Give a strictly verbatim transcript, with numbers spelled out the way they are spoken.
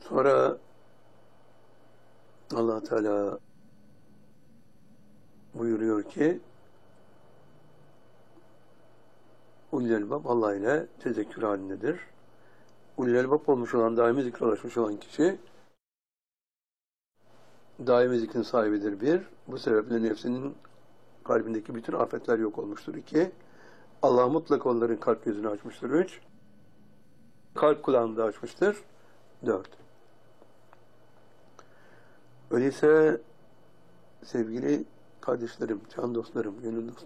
Sonra Allah Teala buyuruyor ki Ulul Elbab Allah ile tezekkür halindedir. Ulul Elbab olmuş olan, daimi zikre ulaşmış olan kişi daimi zikrin sahibidir bir. Bu sebeple nefsinin kalbindeki bütün afetler yok olmuştur iki. Allah mutlak onların kalp gözünü açmıştır üç. Kalp kulağını da açmıştır dört. Öyleyse sevgili kardeşlerim, can dostlarım, gönül dostlarım,